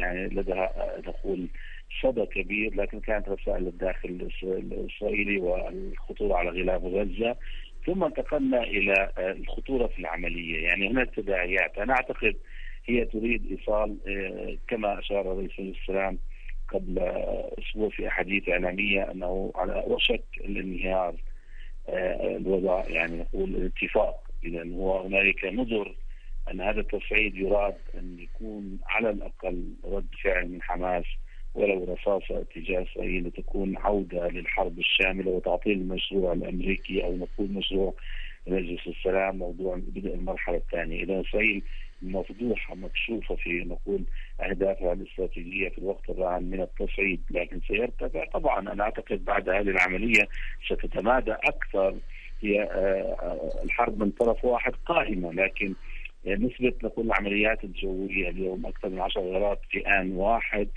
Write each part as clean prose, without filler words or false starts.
يعني لديها نقول صدى كبير، لكن كانت رسائل للداخل الإسرائيلي والخطورة على غلاف غزة. ثم انتقلنا إلى الخطورة في العملية. يعني هناك تداعيات أنا أعتقد هي تريد إيصال كما أشار الرئيس السلام قبل أسبوع في أحاديث إعلامية أنه على وشك الانهيار الوضع، يعني نقول الاتفاق. إذا هو هنالك نظر أن هذا التصعيد يراد أن يكون على الأقل رد فعل من حماس ولو رصاصة اتجاه إسرائيل لتكون عودة للحرب الشاملة وتعطيل المشروع الأمريكي أو نقول مشروع مجلس السلام موضوع بدء المرحلة الثانية. إذا إسرائيل مفضوحة مكشوفة في نقول أهدافها الاستراتيجية في الوقت الراهن من التصعيد، لكن سيرتفع طبعا. أنا أعتقد بعد هذه العملية ستتمادى أكثر. هي الحرب من طرف واحد قائمة، لكن نسبة نقول العمليات الجوية اليوم أكثر من 10 غارات في آن واحد،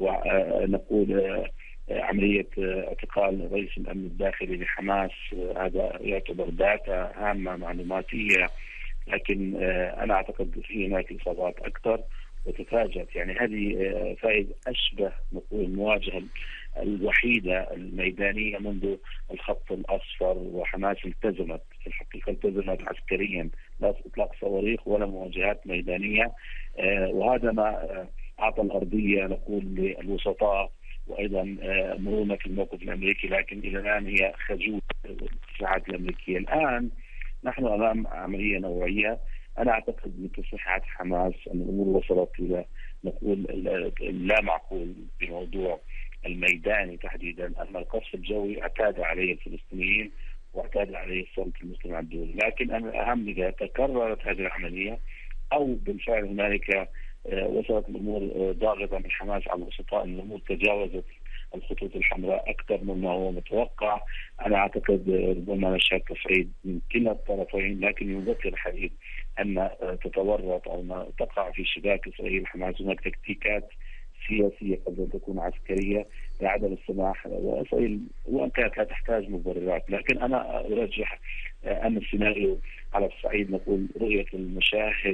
ونقول عملية اعتقال رئيس الأمن الداخلي لحماس، هذا يعتبر داتا هامة معلوماتية. لكن أنا أعتقد في هناك إصابات أكثر وتفاجأت. يعني هذه فائدة أشبه نقول المواجهة الوحيدة الميدانية منذ الخط الأصفر، وحماس التزمت في الحقيقة، التزمت عسكريا، لا إطلاق صواريخ ولا مواجهات ميدانية. وهذا ما أعطى الأرضية نقول للوسطاء وأيضا مرونة في الموقف الأمريكي. لكن إلى الآن هي خجول التصريحات الأمريكية. الآن نحن أمام عملية نوعية. أنا أعتقد من تصريحات حماس أن الأمور وصلت إلى نقول لا معقول بموضوع الميداني تحديدا، أن القصف الجوي اعتاد عليه الفلسطينيين واعتاد عليه صمت المجتمع الدولي. لكن الأهم إذا تكررت هذه العملية أو بالفعل هنالك وصلت الأمور ضاغطة من حماس على الوسطاء، أن الأمور تجاوزت الخطوط الحمراء أكثر مما هو متوقع، أنا أعتقد ربما نشهد تصعيد من كلا الطرفين. لكن يذكر الحديث أن تتورط أو تقع في شباك إسرائيل حماس هناك تكتيكات سياسية قبل أن تكون عسكرية لعدم السماح، وإسرائيل وإن كانت لا تحتاج مبررات. لكن أنا أرجح أن السيناريو على الصعيد نقول رؤية المشاهد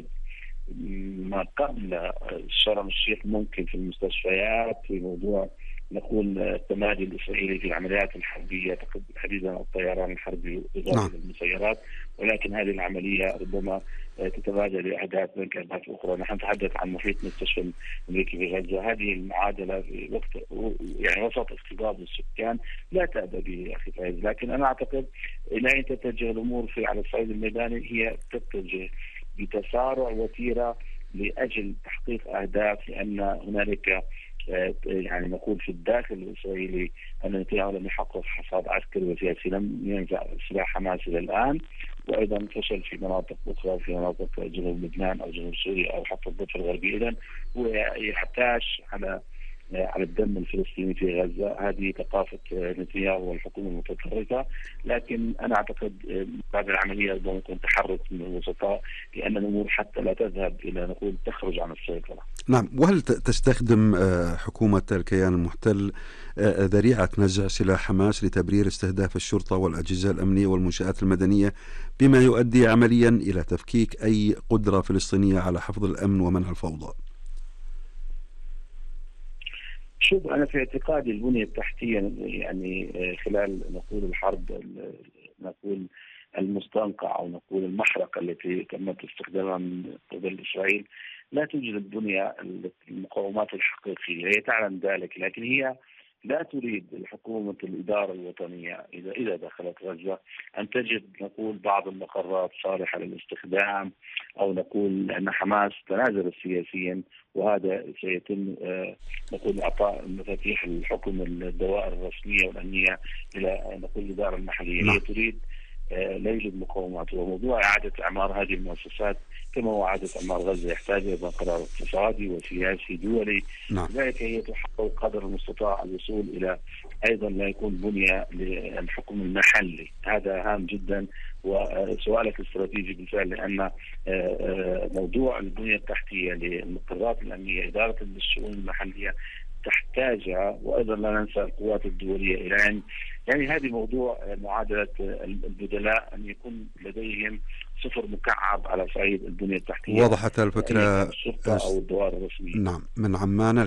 ما قبل شرم الشيخ ممكن في المستشفيات في موضوع نقول التمادي الإسرائيلي في العمليات الحربية تحديدا الطيران الحربي وإضافة المسيرات. ولكن هذه العملية ربما تتبادل لأهداف من أهداف أخرى. نحن نتحدث عن محيط مستشفى الأمريكي في غزة. هذه المعادلة في وقت يعني وسط اكتظاظ السكان لا تأبى به أخي فايز. لكن أنا أعتقد إلى أين تتجه الأمور في على الصعيد الميداني، هي تتجه بتسارع وتيرة لأجل تحقيق أهداف، لأن هنالك يعني نقول في الداخل الإسرائيلي أن نتنياهو لم يحقق حصاد عسكري وسياسي، لم ينزع سلاح حماس إلى الآن، وأيضا فشل في مناطق أخرى في مناطق جنوب لبنان أو جنوب سوريا أو حتى الضفة الغربية. إذن هو يحتاج على الدم الفلسطيني في غزة. هذه ثقافة نتنياهو والحكومة المتطرفة. لكن أنا أعتقد بعد العملية ربما يكون تحرك من الوسطاء، لأن الأمور حتى لا تذهب إلى نقول تخرج عن السيطرة. نعم. وهل تستخدم حكومة الكيان المحتل ذريعة نزع سلاح حماس لتبرير استهداف الشرطة والأجهزة الأمنية والمنشآت المدنية، بما يؤدي عمليا إلى تفكيك أي قدرة فلسطينية على حفظ الأمن ومنع الفوضى؟ شوف، أنا في اعتقادي البنية التحتية يعني خلال نقول الحرب نقول المستنقع أو نقول المحرقة التي تمت استخدامها من قبل إسرائيل لا توجد البنية المقومات الحقيقية. هي تعلم ذلك، لكن هي لا تريد حكومة الإدارة الوطنية إذا دخلت غزة أن تجد نقول بعض المقرات صالحة للاستخدام، أو نقول أن حماس تنازل سياسيا وهذا سيتم نقول إعطاء مفاتيح الحكم الدوائر الرسمية والأمنية إلى نقول الإدارة المحلية. هي تريد لا يوجد مقومات. وموضوع إعادة إعمار هذه المؤسسات كما هو إعادة إعمار غزة يحتاج إلى قرار اقتصادي وسياسي دولي. لذلك هي تحاول قدر المستطاع الوصول إلى أيضا لا يكون بنية للحكم المحلي. هذا هام جدا. وسؤالك استراتيجي بالفعل، لأن موضوع البنية التحتية للمقرات الأمنية إدارة الشؤون المحلية تحتاجها، وأيضا لا ننسى القوات الدولية إلى أن يعني هذه موضوع معادلة البدلاء أن يكون لديهم صفر مكعب على صعيد البنية التحتية. وضحت الفكرة الشرطة أو الدوائر الرسمية. نعم. من عمان